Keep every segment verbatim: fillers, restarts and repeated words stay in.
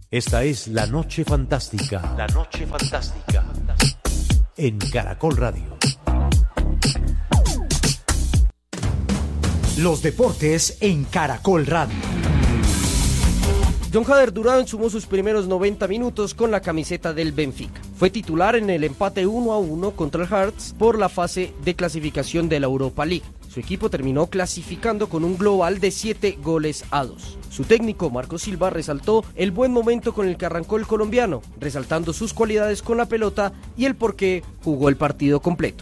Esta es La Noche Fantástica. La Noche Fantástica. En Caracol Radio. Los deportes en Caracol Radio. John Jader Durán sumó sus primeros noventa minutos con la camiseta del Benfica. Fue titular en el empate uno a uno contra el Hearts por la fase de clasificación de la Europa League. Su equipo terminó clasificando con un global de siete goles a dos. Su técnico, Marco Silva, resaltó el buen momento con el que arrancó el colombiano, resaltando sus cualidades con la pelota y el por qué jugó el partido completo.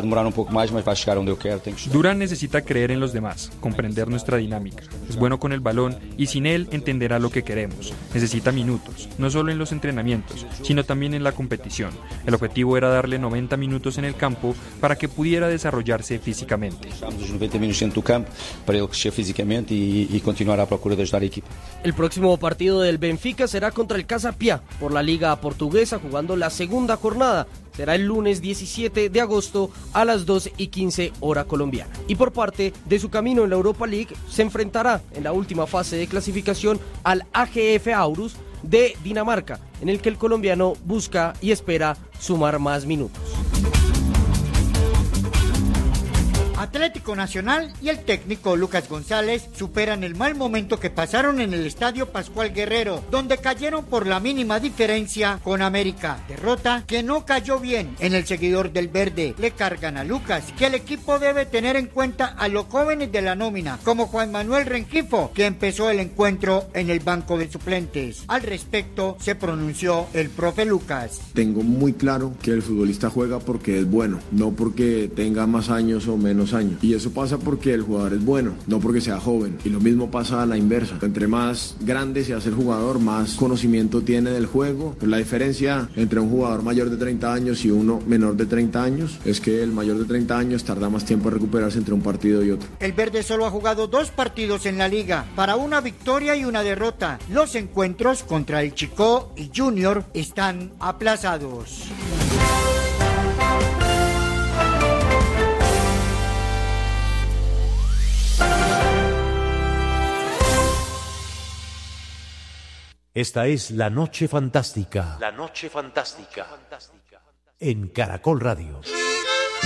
Durán necesita creer en los demás, comprender nuestra dinámica. Es bueno con el balón y sin él entenderá lo que queremos. Necesita minutos, no solo en los entrenamientos, sino también en la competición. El objetivo era darle noventa minutos en el campo para que pudiera desarrollarse físicamente. noventa minutos dentro do campo para ele crescer fisicamente e, e continuar à procura de ajudar a equipa. El próximo partido del Benfica será contra el Casa Pia por la Liga Portuguesa, jugando la segunda jornada. Será el lunes diecisiete de agosto a las dos y quince hora colombiana. Y por parte de su camino en la Europa League, se enfrentará en la última fase de clasificación al A G F Aarhus de Dinamarca, en el que el colombiano busca y espera sumar más minutos. Atlético Nacional y el técnico Lucas González superan el mal momento que pasaron en el Estadio Pascual Guerrero, donde cayeron por la mínima diferencia con América. Derrota que no cayó bien en el seguidor del verde. Le cargan a Lucas que el equipo debe tener en cuenta a los jóvenes de la nómina, como Juan Manuel Rengifo, que empezó el encuentro en el banco de suplentes. Al respecto se pronunció el profe Lucas. Tengo muy claro que el futbolista juega porque es bueno, no porque tenga más años o menos años, y eso pasa porque el jugador es bueno, no porque sea joven, y lo mismo pasa a la inversa. Entre más grande se hace el jugador, más conocimiento tiene del juego. Pero la diferencia entre un jugador mayor de treinta años y uno menor de treinta años es que el mayor de treinta años tarda más tiempo en recuperarse entre un partido y otro. El verde solo ha jugado dos partidos en la liga, para una victoria y una derrota. Los encuentros contra el Chicó y Junior están aplazados. Esta es La Noche Fantástica. La Noche Fantástica. En Caracol Radio.